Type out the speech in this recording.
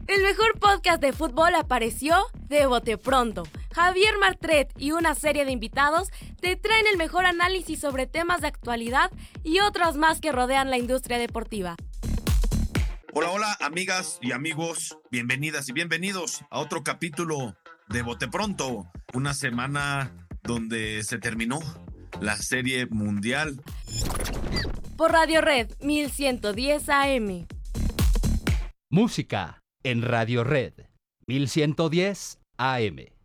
El mejor podcast de fútbol apareció de bote pronto. Javier Martret y una serie de invitados te traen el mejor análisis sobre temas de actualidad y otros más que rodean la industria deportiva. Hola, hola, amigas y amigos, bienvenidas y bienvenidos a otro capítulo de Bote Pronto, una semana donde se terminó la serie mundial. Por Radio Red 1110 AM. Música en Radio Red 1110 AM.